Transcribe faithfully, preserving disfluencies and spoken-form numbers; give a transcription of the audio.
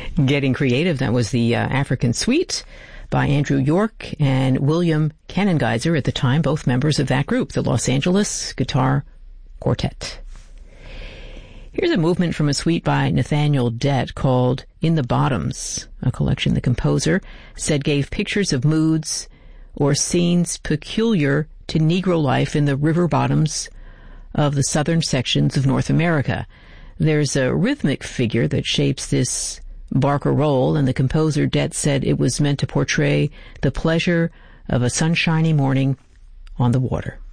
Getting Creative, that was the uh, African Suite by Andrew York and William Kanengeiser, at the time both members of that group, the Los Angeles Guitar Quartet. Here's a movement from a suite by Nathaniel Dett called In the Bottoms, a collection the composer said gave pictures of moods or scenes peculiar to Negro life in the river bottoms of the southern sections of North America. There's a rhythmic figure that shapes this barcarolle, and the composer Dett said it was meant to portray the pleasure of a sunshiny morning on the water.